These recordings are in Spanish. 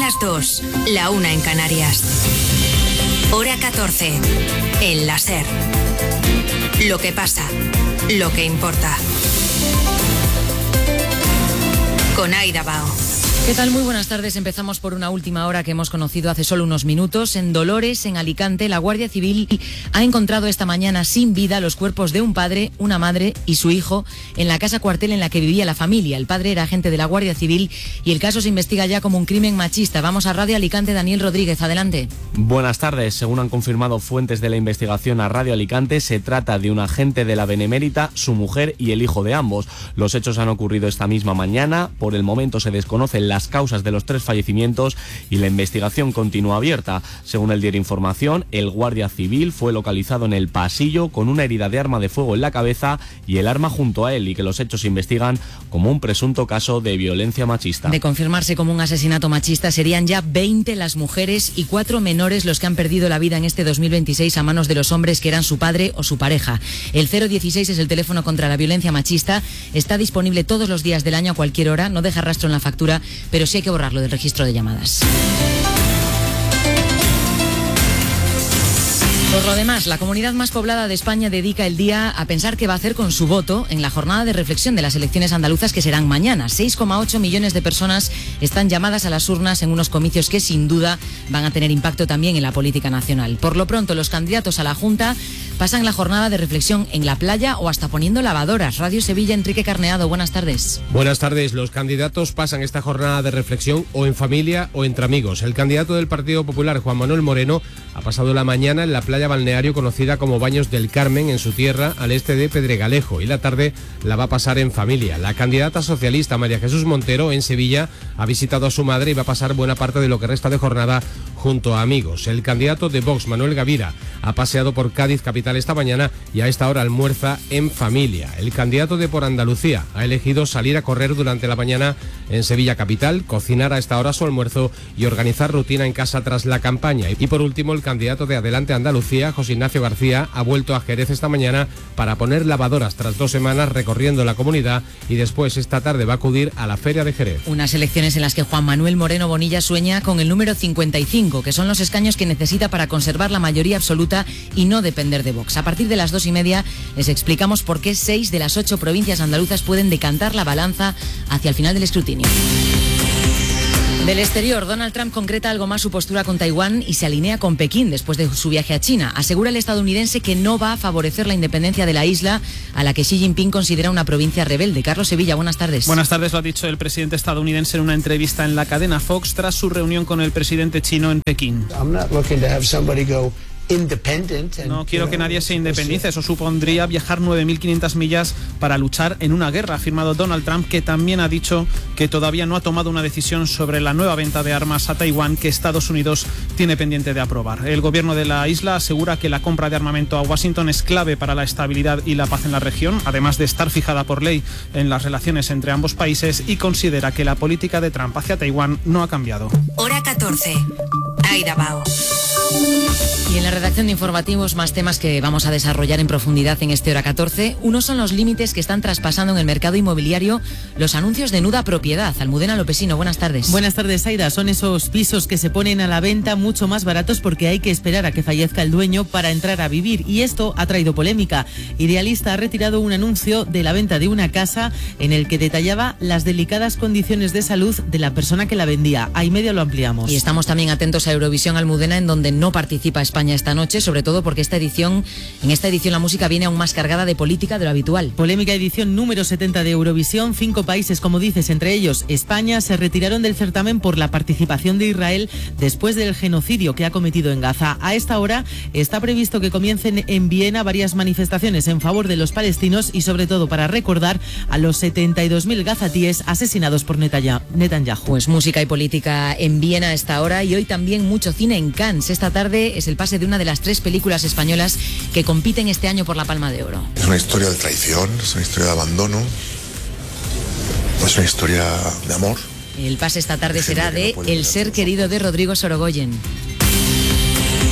las 2, la 1 en Canarias. Hora 14, en la SER. Lo que pasa, lo que importa. Con Aida Bao. ¿Qué tal? Muy buenas tardes. Empezamos por una última hora que hemos conocido hace solo unos minutos. En Dolores, en Alicante, la Guardia Civil ha encontrado esta mañana sin vida los cuerpos de un padre, una madre y su hijo en la casa cuartel en la que vivía la familia. El padre era agente de la Guardia Civil y el caso se investiga ya como un crimen machista. Vamos a Radio Alicante, Daniel Rodríguez, adelante. Buenas tardes. Según han confirmado fuentes de la investigación a Radio Alicante, se trata de un agente de la Benemérita, su mujer y el hijo de ambos. Los hechos han ocurrido esta misma mañana. Por el momento se desconocen las causas de los 3 fallecimientos y la investigación continúa abierta. Según el diario Información, el guardia civil fue localizado en el pasillo con una herida de arma de fuego en la cabeza y el arma junto a él, y que los hechos se investigan como un presunto caso de violencia machista. De confirmarse como un asesinato machista, serían ya 20 las mujeres y 4 menores los que han perdido la vida en este 2026 a manos de los hombres que eran su padre o su pareja. El 016 es el teléfono contra la violencia machista. Está disponible todos los días del año a cualquier hora. No deja rastro en la factura, pero sí hay que borrarlo del registro de llamadas. Por lo demás, la comunidad más poblada de España dedica el día a pensar qué va a hacer con su voto en la jornada de reflexión de las elecciones andaluzas que serán mañana. 6,8 millones de personas están llamadas a las urnas en unos comicios que sin duda van a tener impacto también en la política nacional. Por lo pronto, los candidatos a la Junta pasan la jornada de reflexión en la playa o hasta poniendo lavadoras. Radio Sevilla, Enrique Carneado, buenas tardes. Buenas tardes. Los candidatos pasan esta jornada de reflexión o en familia o entre amigos. El candidato del Partido Popular, Juan Manuel Moreno, ha pasado la mañana en la playa balneario conocida como Baños del Carmen, en su tierra, al este de Pedregalejo, y la tarde la va a pasar en familia. La candidata socialista, María Jesús Montero, en Sevilla, ha visitado a su madre y va a pasar buena parte de lo que resta de jornada junto a amigos. El candidato de Vox, Manuel Gavira, ha paseado por Cádiz capital esta mañana y a esta hora almuerza en familia. El candidato de Por Andalucía ha elegido salir a correr durante la mañana en Sevilla capital, cocinar a esta hora su almuerzo y organizar rutina en casa tras la campaña. Y por último, el candidato de Adelante Andalucía, José Ignacio García, ha vuelto a Jerez esta mañana para poner lavadoras tras 2 semanas recorriendo la comunidad, y después esta tarde va a acudir a la Feria de Jerez. Unas elecciones en las que Juan Manuel Moreno Bonilla sueña con el número 55, que son los escaños que necesita para conservar la mayoría absoluta y no depender de Vox. A partir de las 2:30 les explicamos por qué 6 de las 8 provincias andaluzas pueden decantar la balanza hacia el final del escrutinio. Del exterior, Donald Trump concreta algo más su postura con Taiwán y se alinea con Pekín después de su viaje a China. Asegura el estadounidense que no va a favorecer la independencia de la isla, a la que Xi Jinping considera una provincia rebelde. Carlos Sevilla, buenas tardes. Buenas tardes, lo ha dicho el presidente estadounidense en una entrevista en la cadena Fox tras su reunión con el presidente chino en Pekín. No quiero que nadie se independice, eso supondría viajar 9.500 millas para luchar en una guerra, ha afirmado Donald Trump, que también ha dicho que todavía no ha tomado una decisión sobre la nueva venta de armas a Taiwán que Estados Unidos tiene pendiente de aprobar. El gobierno de la isla asegura que la compra de armamento a Washington es clave para la estabilidad y la paz en la región, además de estar fijada por ley en las relaciones entre ambos países, y considera que la política de Trump hacia Taiwán no ha cambiado. Hora 14, Aida Bao. Y en la redacción de informativos, más temas que vamos a desarrollar en profundidad en este Hora 14. Uno son los límites que están traspasando en el mercado inmobiliario los anuncios de nuda propiedad. Almudena Lopesino, buenas tardes. Buenas tardes, Aida. Son esos pisos que se ponen a la venta mucho más baratos porque hay que esperar a que fallezca el dueño para entrar a vivir, y esto ha traído polémica. Idealista ha retirado un anuncio de la venta de una casa en el que detallaba las delicadas condiciones de salud de la persona que la vendía. A y medio lo ampliamos. Y estamos también atentos a Eurovisión, Almudena, en donde no participa España esta noche, sobre todo porque en esta edición la música viene aún más cargada de política de lo habitual. Polémica edición número 70 de Eurovisión. 5 países, como dices, entre ellos España, se retiraron del certamen por la participación de Israel después del genocidio que ha cometido en Gaza. A esta hora está previsto que comiencen en Viena varias manifestaciones en favor de los palestinos y sobre todo para recordar a los 72.000 gazatíes asesinados por Netanyahu. Pues música y política en Viena a esta hora, y hoy también mucho cine en Cannes. Esta tarde es el pase de una de las 3 películas españolas que compiten este año por la Palma de Oro. Es una historia de traición, es una historia de abandono, es una historia de amor. El pase esta tarde será de El ser querido de Rodrigo Sorogoyen.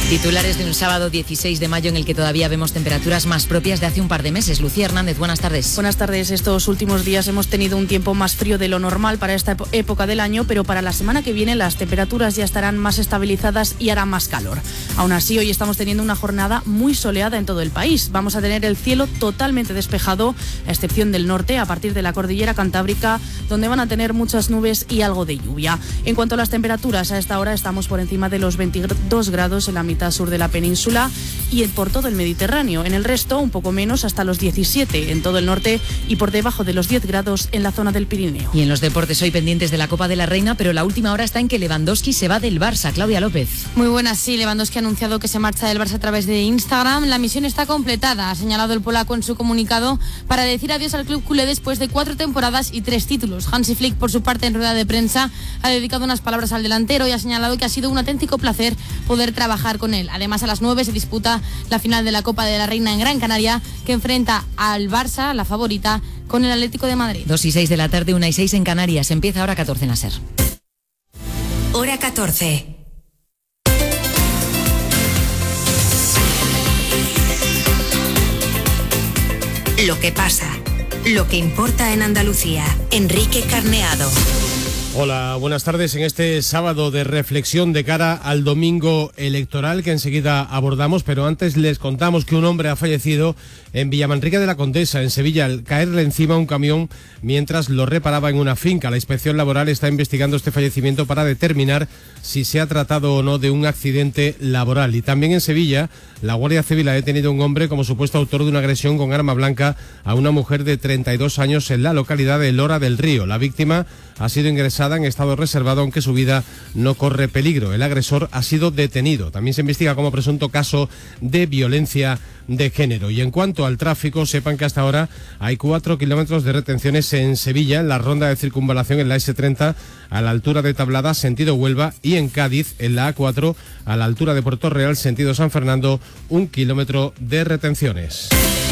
Titulares de un sábado 16 de mayo en el que todavía vemos temperaturas más propias de hace un par de meses. Lucía Hernández, buenas tardes. Buenas tardes. Estos últimos días hemos tenido un tiempo más frío de lo normal para esta época del año, pero para la semana que viene las temperaturas ya estarán más estabilizadas y hará más calor. Aún así, hoy estamos teniendo una jornada muy soleada en todo el país. Vamos a tener el cielo totalmente despejado, a excepción del norte, a partir de la cordillera cantábrica, donde van a tener muchas nubes y algo de lluvia. En cuanto a las temperaturas, a esta hora estamos por encima de los 22 grados en la mitad sur de la península y por todo el Mediterráneo. En el resto, un poco menos, hasta los 17 en todo el norte y por debajo de los 10 grados en la zona del Pirineo. Y en los deportes hoy pendientes de la Copa de la Reina, pero la última hora está en que Lewandowski se va del Barça. Claudia López. Muy buenas, sí. Lewandowski ha anunciado que se marcha del Barça a través de Instagram. La misión está completada, ha señalado el polaco en su comunicado, para decir adiós al club culé después de 4 temporadas y 3 títulos. Hansi Flick, por su parte, en rueda de prensa, ha dedicado unas palabras al delantero y ha señalado que ha sido un auténtico placer poder trabajar con él. Además, a las 9 se disputa la final de la Copa de la Reina en Gran Canaria, que enfrenta al Barça, la favorita, con el Atlético de Madrid. 2:06 de la tarde, 1:06 en Canarias. Empieza hora 14 en la SER. Hora 14. Lo que pasa, lo que importa en Andalucía. Enrique Carneado. Hola, buenas tardes. En este sábado de reflexión de cara al domingo electoral que enseguida abordamos, pero antes les contamos que un hombre ha fallecido en Villamanrique de la Condesa, en Sevilla, al caerle encima un camión mientras lo reparaba en una finca. La Inspección Laboral está investigando este fallecimiento para determinar si se ha tratado o no de un accidente laboral. Y también en Sevilla, la Guardia Civil ha detenido a un hombre como supuesto autor de una agresión con arma blanca a una mujer de 32 años en la localidad de Lora del Río. La víctima ha sido ingresada en estado reservado, aunque su vida no corre peligro. El agresor ha sido detenido. También se investiga como presunto caso de violencia de género. Y en cuanto al tráfico, sepan que hasta ahora hay 4 kilómetros de retenciones en Sevilla, en la ronda de circunvalación en la S30 a la altura de Tablada, sentido Huelva, y en Cádiz, en la A4 a la altura de Puerto Real, sentido San Fernando, 1 kilómetro de retenciones.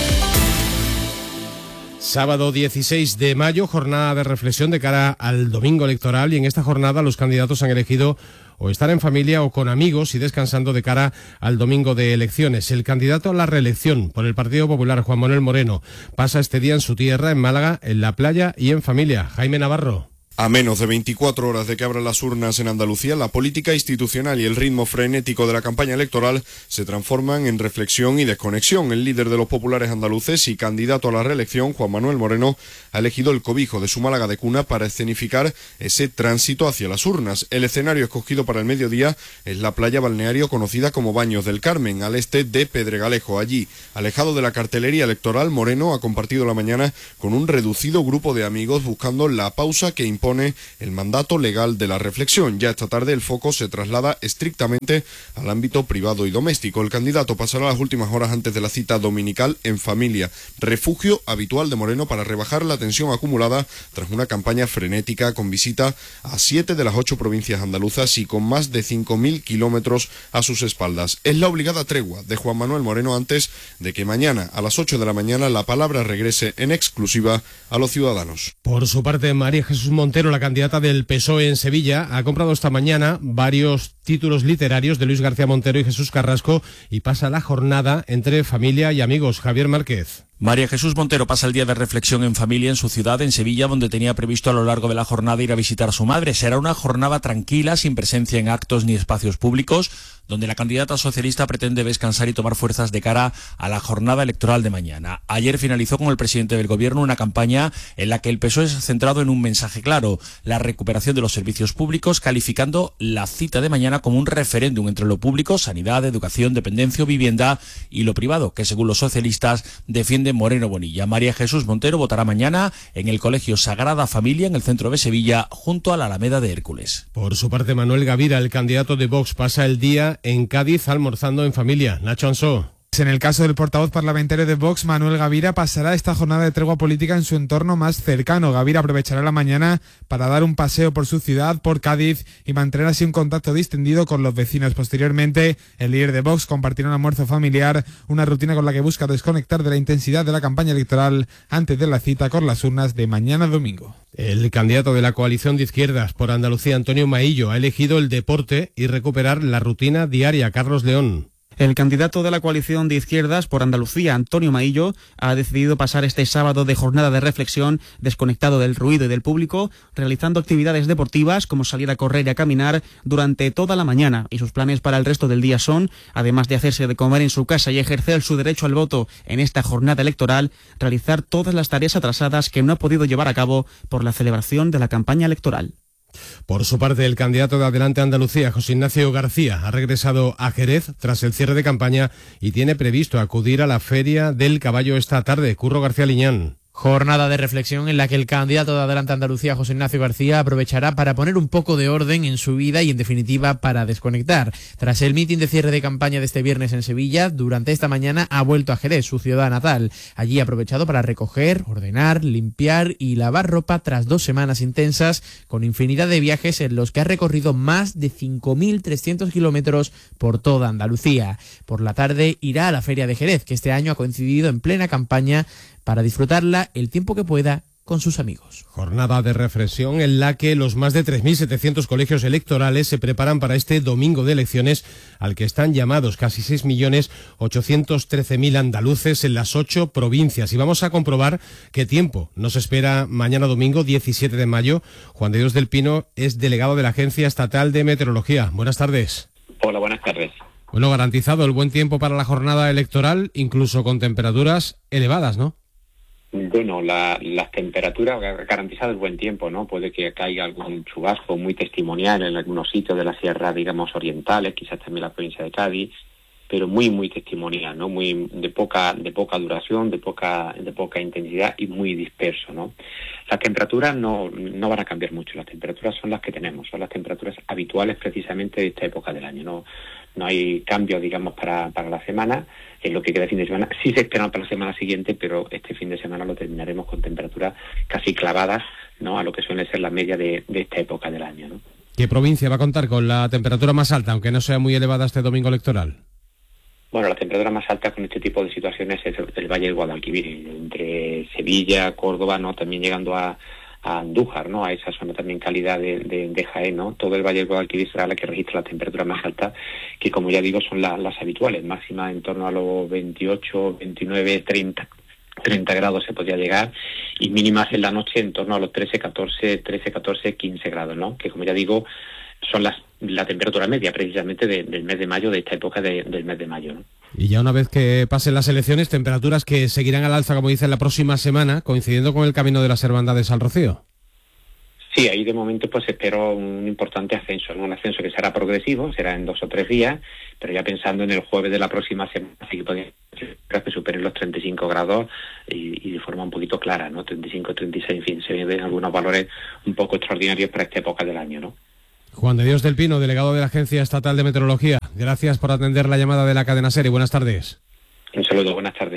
Sábado 16 de mayo, jornada de reflexión de cara al domingo electoral, y en esta jornada los candidatos han elegido o estar en familia o con amigos y descansando de cara al domingo de elecciones. El candidato a la reelección por el Partido Popular, Juan Manuel Moreno, pasa este día en su tierra, en Málaga, en la playa y en familia. Jaime Navarro. A menos de 24 horas de que abran las urnas en Andalucía, la política institucional y el ritmo frenético de la campaña electoral se transforman en reflexión y desconexión. El líder de los populares andaluces y candidato a la reelección, Juan Manuel Moreno, ha elegido el cobijo de su Málaga de cuna para escenificar ese tránsito hacia las urnas. El escenario escogido para el mediodía es la playa balneario conocida como Baños del Carmen, al este de Pedregalejo. Allí, alejado de la cartelería electoral, Moreno ha compartido la mañana con un reducido grupo de amigos buscando la pausa que impone el mandato legal de la reflexión. Ya esta tarde el foco se traslada estrictamente al ámbito privado y doméstico. El candidato pasará las últimas horas antes de la cita dominical en familia, refugio habitual de Moreno para rebajar la tensión acumulada tras una campaña frenética con visita a 7 de las 8 provincias andaluzas y con más de 5.000 kilómetros a sus espaldas. Es la obligada tregua de Juan Manuel Moreno antes de que mañana a las 8 de la mañana la palabra regrese en exclusiva a los ciudadanos. Por su parte, María Jesús Montero, la candidata del PSOE en Sevilla, ha comprado esta mañana varios títulos literarios de Luis García Montero y Jesús Carrasco y pasa la jornada entre familia y amigos. Javier Márquez. María Jesús Montero pasa el día de reflexión en familia en su ciudad, en Sevilla, donde tenía previsto a lo largo de la jornada ir a visitar a su madre. Será una jornada tranquila, sin presencia en actos ni espacios públicos, donde la candidata socialista pretende descansar y tomar fuerzas de cara a la jornada electoral de mañana. Ayer finalizó con el presidente del Gobierno una campaña en la que el PSOE se ha centrado en un mensaje claro: la recuperación de los servicios públicos, calificando la cita de mañana como un referéndum entre lo público, sanidad, educación, dependencia o vivienda, y lo privado, que según los socialistas defiende Moreno Bonilla. María Jesús Montero votará mañana en el Colegio Sagrada Familia, en el centro de Sevilla, junto a la Alameda de Hércules. Por su parte, Manuel Gavira, el candidato de Vox, pasa el día en Cádiz almorzando en familia. Nacho Ansó. En el caso del portavoz parlamentario de Vox, Manuel Gavira, pasará esta jornada de tregua política en su entorno más cercano. Gavira aprovechará la mañana para dar un paseo por su ciudad, por Cádiz, y mantener así un contacto distendido con los vecinos. Posteriormente, el líder de Vox compartirá un almuerzo familiar, una rutina con la que busca desconectar de la intensidad de la campaña electoral antes de la cita con las urnas de mañana domingo. El candidato de la coalición de izquierdas por Andalucía, Antonio Maillo, ha elegido el deporte y recuperar la rutina diaria. Carlos León. El candidato de la coalición de izquierdas por Andalucía, Antonio Maillo, ha decidido pasar este sábado de jornada de reflexión desconectado del ruido y del público, realizando actividades deportivas como salir a correr y a caminar durante toda la mañana. Y sus planes para el resto del día son, además de hacerse de comer en su casa y ejercer su derecho al voto en esta jornada electoral, realizar todas las tareas atrasadas que no ha podido llevar a cabo por la celebración de la campaña electoral. Por su parte, el candidato de Adelante Andalucía, José Ignacio García, ha regresado a Jerez tras el cierre de campaña y tiene previsto acudir a la Feria del Caballo esta tarde. Curro García Liñán. Jornada de reflexión en la que el candidato de Adelante Andalucía, José Ignacio García, aprovechará para poner un poco de orden en su vida y, en definitiva, para desconectar. Tras el mitin de cierre de campaña de este viernes en Sevilla, durante esta mañana ha vuelto a Jerez, su ciudad natal. Allí ha aprovechado para recoger, ordenar, limpiar y lavar ropa tras 2 semanas intensas, con infinidad de viajes en los que ha recorrido más de 5.300 kilómetros por toda Andalucía. Por la tarde irá a la Feria de Jerez, que este año ha coincidido en plena campaña, para disfrutarla el tiempo que pueda con sus amigos. Jornada de reflexión en la que los más de 3.700 colegios electorales se preparan para este domingo de elecciones, al que están llamados casi 6.813.000 andaluces en las 8 provincias. Y vamos a comprobar qué tiempo nos espera mañana domingo 17 de mayo. Juan de Dios del Pino es delegado de la Agencia Estatal de Meteorología. Buenas tardes. Hola, buenas tardes. Bueno, garantizado el buen tiempo para la jornada electoral, incluso con temperaturas elevadas, ¿no? Bueno, las temperaturas, garantizado el buen tiempo, ¿no? Puede que caiga algún chubasco muy testimonial en algunos sitios de la sierra, digamos, orientales, quizás también la provincia de Cádiz, pero muy, muy testimonial, ¿no? Muy de poca duración, de poca intensidad y muy disperso, ¿no? Las temperaturas no van a cambiar mucho, las temperaturas son las que tenemos, son las temperaturas habituales precisamente de esta época del año, no hay cambios, digamos, para la semana, en lo que queda de fin de semana. Sí se esperan para la semana siguiente, pero este fin de semana lo terminaremos con temperaturas casi clavadas, ¿no?, a lo que suele ser la media de esta época del año, ¿no? ¿Qué provincia va a contar con la temperatura más alta, aunque no sea muy elevada este domingo electoral? Bueno, la temperatura más alta con este tipo de situaciones es el Valle del Guadalquivir, entre Sevilla, Córdoba, ¿no?, también llegando a Andújar, ¿no?, a esa zona también cálida de Jaén, ¿no? Todo el Valle del Guadalquivir será la que registra la temperatura más alta, que, como ya digo, son las habituales, máxima en torno a los 28, 29, 30 grados se podría llegar, y mínimas en la noche en torno a los 13, 14, 15 grados, ¿no?, que, como ya digo, son la temperatura media precisamente del mes de mayo, de esta época del mes de mayo, ¿no? Y ya una vez que pasen las elecciones, temperaturas que seguirán al alza, como dice, la próxima semana, coincidiendo con el camino de las hermandades al Rocío. Sí, ahí de momento pues espero un importante ascenso, ¿no? Un ascenso que será progresivo, será en 2 o 3 días, pero ya pensando en el jueves de la próxima semana, sí que podría que superen los 35 grados y de forma un poquito clara, ¿no? 35, 36, en fin, se ven algunos valores un poco extraordinarios para esta época del año, ¿no? Juan de Dios del Pino, delegado de la Agencia Estatal de Meteorología. Gracias por atender la llamada de la cadena SER y buenas tardes. Un saludo, buenas tardes.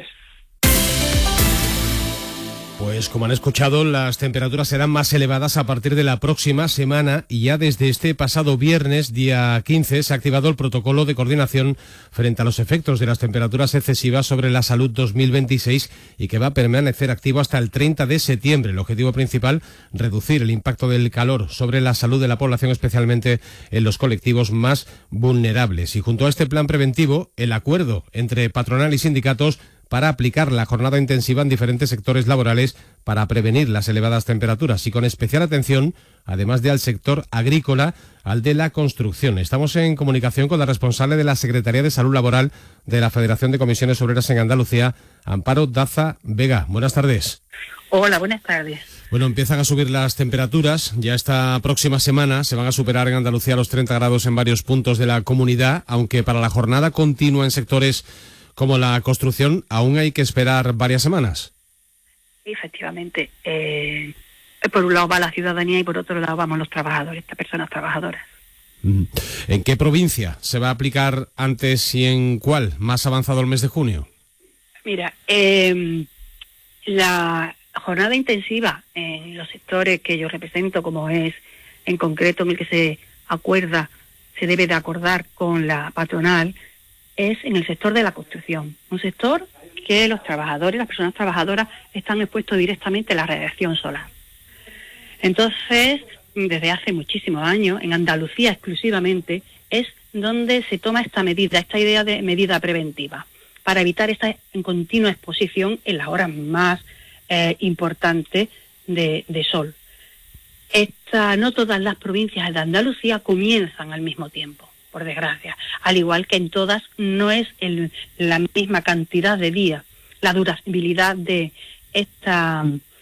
Pues como han escuchado, las temperaturas serán más elevadas a partir de la próxima semana y ya desde este pasado viernes, día 15, se ha activado el protocolo de coordinación frente a los efectos de las temperaturas excesivas sobre la salud 2026 y que va a permanecer activo hasta el 30 de septiembre. El objetivo principal, reducir el impacto del calor sobre la salud de la población, especialmente en los colectivos más vulnerables. Y junto a este plan preventivo, el acuerdo entre patronal y sindicatos para aplicar la jornada intensiva en diferentes sectores laborales para prevenir las elevadas temperaturas y con especial atención, además de al sector agrícola, al de la construcción. Estamos en comunicación con la responsable de la Secretaría de Salud Laboral de la Federación de Comisiones Obreras en Andalucía, Amparo Daza Vega. Buenas tardes. Hola, buenas tardes. Bueno, empiezan a subir las temperaturas. Ya esta próxima semana se van a superar en Andalucía los 30 grados en varios puntos de la comunidad, aunque para la jornada continua en sectores como la construcción aún hay que esperar varias semanas. Efectivamente. Por un lado va la ciudadanía y por otro lado vamos los trabajadores, estas personas trabajadoras. ¿En qué provincia se va a aplicar antes y en cuál más avanzado el mes de junio? Mira, la jornada intensiva en los sectores que yo represento, como es en concreto en el que se debe de acordar con la patronal, es en el sector de la construcción, un sector que los trabajadores, las personas trabajadoras, están expuestos directamente a la radiación solar. Entonces, desde hace muchísimos años, en Andalucía exclusivamente, es donde se toma esta medida, esta idea de medida preventiva, para evitar esta continua exposición en las horas más importantes de sol. No todas las provincias de Andalucía comienzan al mismo tiempo, por desgracia. Al igual que en todas, no es la misma cantidad de días. La durabilidad de esta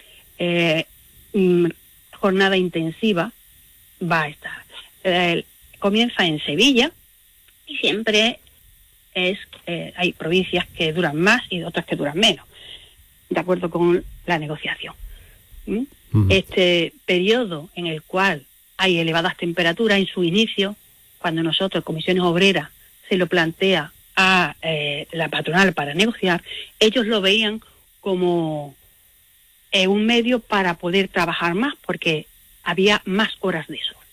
jornada intensiva va a estar. Comienza en Sevilla y siempre hay provincias que duran más y otras que duran menos, de acuerdo con la negociación. Este periodo en el cual hay elevadas temperaturas en su inicio, cuando nosotros, Comisiones Obreras, se lo plantea a la patronal para negociar, ellos lo veían como un medio para poder trabajar más, porque había más horas de sol.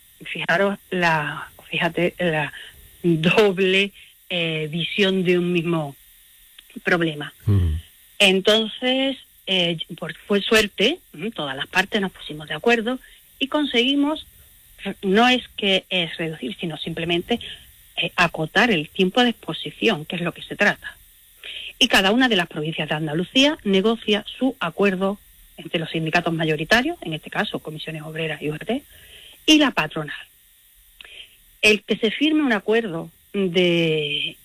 Fíjate la doble visión de un mismo problema. Entonces, fue suerte, todas las partes nos pusimos de acuerdo y conseguimos, no es reducir, sino simplemente acotar el tiempo de exposición, que es lo que se trata. Y cada una de las provincias de Andalucía negocia su acuerdo entre los sindicatos mayoritarios, en este caso Comisiones Obreras y UGT, y la patronal. El que se firme un acuerdo de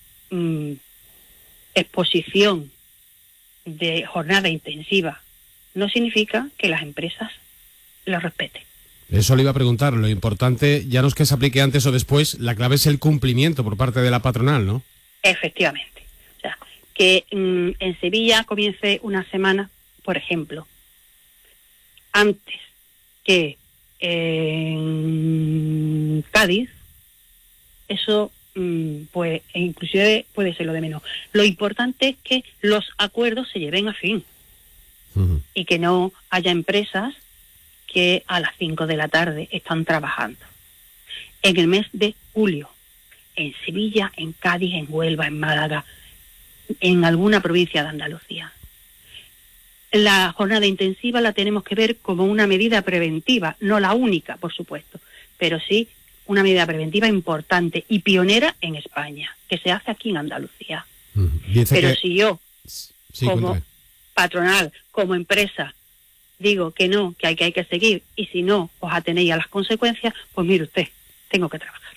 exposición de jornada intensiva no significa que las empresas lo respeten. Eso le iba a preguntar, lo importante ya no es que se aplique antes o después, la clave es el cumplimiento por parte de la patronal, ¿no? Efectivamente. O sea, que en Sevilla comience una semana, por ejemplo, antes que en Cádiz, eso pues inclusive puede ser lo de menos. Lo importante es que los acuerdos se lleven a fin y que no haya empresas que a las 5 de la tarde están trabajando. En el mes de julio, en Sevilla, en Cádiz, en Huelva, en Málaga, en alguna provincia de Andalucía. La jornada intensiva la tenemos que ver como una medida preventiva, no la única, por supuesto, pero sí una medida preventiva importante y pionera en España, que se hace aquí en Andalucía. Pero si yo, como patronal, como empresa, digo que no, que hay que seguir, y si no os atenéis a las consecuencias, pues mire usted, tengo que trabajar.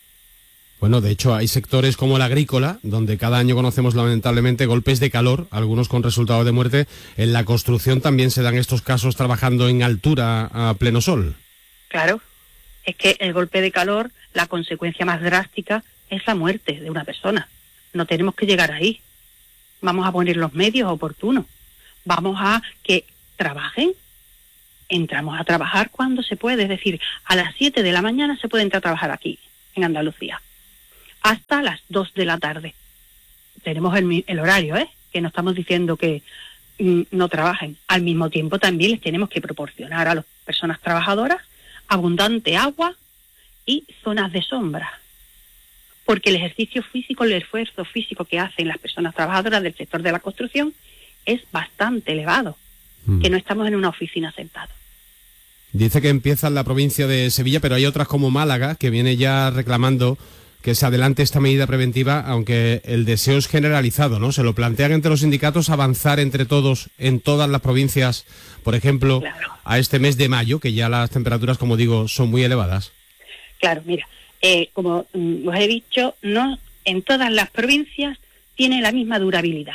Bueno, de hecho hay sectores como el agrícola, donde cada año conocemos lamentablemente golpes de calor, algunos con resultado de muerte. En la construcción también se dan estos casos trabajando en altura a pleno sol. Claro. Es que el golpe de calor, la consecuencia más drástica es la muerte de una persona. No tenemos que llegar ahí. Vamos a poner los medios oportunos. Vamos a que trabajen. Entramos a trabajar cuando se puede. Es decir, a las 7 de la mañana se puede entrar a trabajar aquí, en Andalucía, hasta las 2 de la tarde. Tenemos el horario, que no estamos diciendo que no trabajen. Al mismo tiempo también les tenemos que proporcionar a las personas trabajadoras abundante agua y zonas de sombra, porque el ejercicio físico, el esfuerzo físico que hacen las personas trabajadoras del sector de la construcción es bastante elevado, que no estamos en una oficina sentados. Dice que empieza en la provincia de Sevilla, pero hay otras como Málaga que viene ya reclamando que se adelante esta medida preventiva, aunque el deseo es generalizado, ¿no? Se lo plantean entre los sindicatos avanzar entre todos en todas las provincias, por ejemplo, claro, a este mes de mayo, que ya las temperaturas, como digo, son muy elevadas. Claro, mira, como os he dicho, no en todas las provincias tiene la misma durabilidad.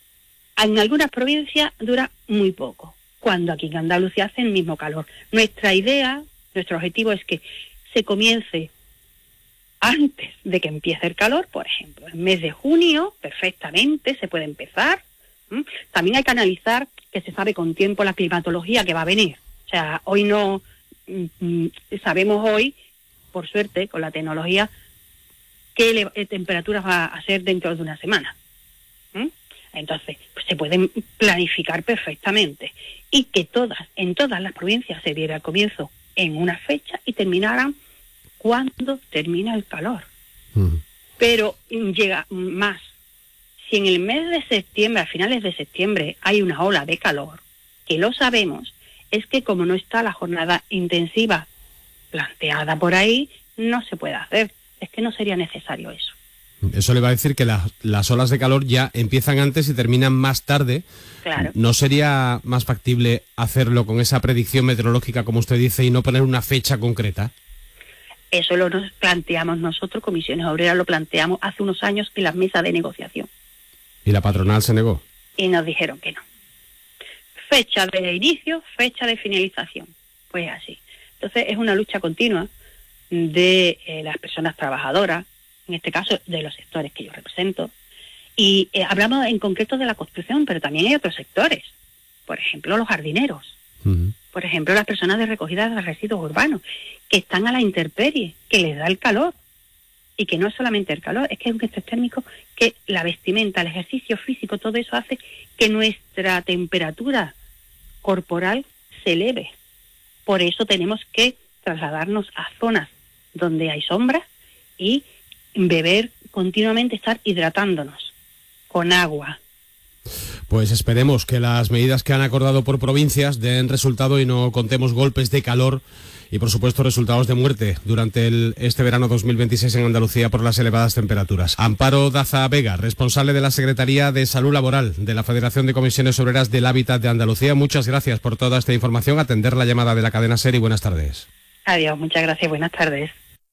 En algunas provincias dura muy poco, cuando aquí en Andalucía hace el mismo calor. Nuestra idea, nuestro objetivo es que se comience antes de que empiece el calor, por ejemplo, en el mes de junio, perfectamente se puede empezar. También hay que analizar que se sabe con tiempo la climatología que va a venir. O sea, hoy no sabemos hoy, por suerte, con la tecnología, qué temperaturas va a ser dentro de una semana. Entonces, pues se pueden planificar perfectamente y que en todas las provincias se diera el comienzo en una fecha y terminaran cuando termina el calor. Pero llega más. Si en el mes de septiembre, a finales de septiembre, hay una ola de calor, que lo sabemos, es que como no está la jornada intensiva planteada por ahí, no se puede hacer. Es es que no sería necesario eso. Eso le va a decir que las olas de calor ya empiezan antes y terminan más tarde. Claro. ¿No sería más factible hacerlo con esa predicción meteorológica, como usted dice, y no poner una fecha concreta? Eso lo nos planteamos nosotros, Comisiones Obreras, lo planteamos hace unos años en las mesas de negociación. ¿Y la patronal se negó? Y nos dijeron que no. Fecha de inicio, fecha de finalización. Pues así. Entonces es una lucha continua de las personas trabajadoras, en este caso de los sectores que yo represento, y hablamos en concreto de la construcción, pero también hay otros sectores, por ejemplo los jardineros, por ejemplo las personas de recogida de residuos urbanos, que están a la intemperie, que les da el calor, y que no es solamente el calor, es que es un estrés térmico, que la vestimenta, el ejercicio físico, todo eso hace que nuestra temperatura corporal se eleve. Por eso tenemos que trasladarnos a zonas donde hay sombra y beber continuamente, estar hidratándonos con agua. Pues esperemos que las medidas que han acordado por provincias den resultado y no contemos golpes de calor y, por supuesto, resultados de muerte durante este verano 2026 en Andalucía por las elevadas temperaturas. Amparo Daza Vega, responsable de la Secretaría de Salud Laboral de la Federación de Comisiones Obreras del Hábitat de Andalucía, muchas gracias por toda esta información, atender la llamada de la cadena SER y buenas tardes. Adiós, muchas gracias, buenas tardes.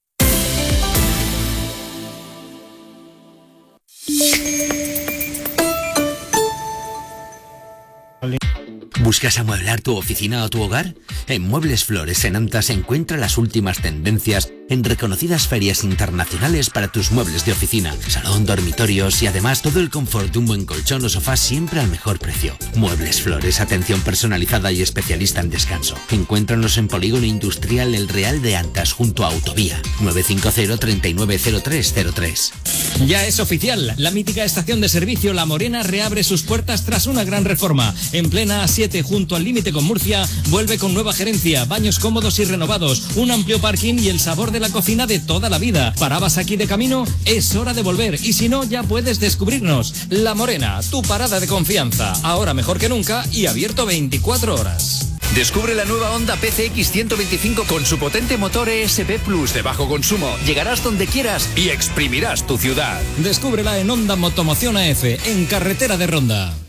¿Buscas amueblar tu oficina o tu hogar? En Muebles Flores en Antas encuentra las últimas tendencias en reconocidas ferias internacionales para tus muebles de oficina, salón, dormitorios y además todo el confort de un buen colchón o sofá siempre al mejor precio. Muebles Flores, atención personalizada y especialista en descanso. Encuéntranos en Polígono Industrial El Real de Antas junto a Autovía. 950 390303. Ya es oficial, la mítica estación de servicio La Morena reabre sus puertas tras una gran reforma. En plena A7 junto al límite con Murcia, vuelve con nueva gerencia, baños cómodos y renovados, un amplio parking y el sabor de la cocina de toda la vida. ¿Parabas aquí de camino? Es hora de volver y si no, ya puedes descubrirnos. La Morena, tu parada de confianza, ahora mejor que nunca y abierto 24 horas. Descubre la nueva Honda PCX 125 con su potente motor ESP Plus de bajo consumo. Llegarás donde quieras y exprimirás tu ciudad. Descúbrela en Honda Motomoción AF, en Carretera de Ronda.